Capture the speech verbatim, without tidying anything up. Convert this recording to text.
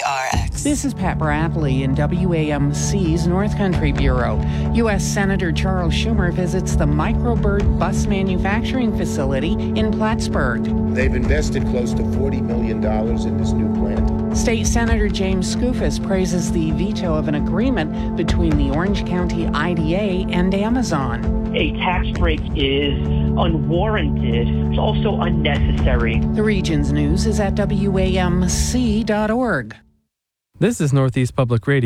R X. This is Pat Bradley in W A M C's North Country Bureau. U S Senator Charles Schumer visits the Microbird bus manufacturing facility in Plattsburgh. They've invested close to forty million dollars in this new plant. State Senator James Skoufis praises the veto of an agreement between the Orange County I D A and Amazon. A tax break is unwarranted. It's also unnecessary. The region's news is at W A M C dot org. This is Northeast Public Radio.